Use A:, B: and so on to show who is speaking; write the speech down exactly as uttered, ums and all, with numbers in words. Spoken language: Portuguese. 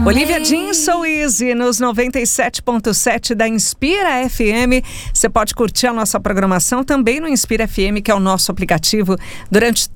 A: Olivia Jean, So Easy, nos noventa e sete ponto sete da Inspira F M. Você pode curtir a nossa programação também no Inspira F M, que é o nosso aplicativo, durante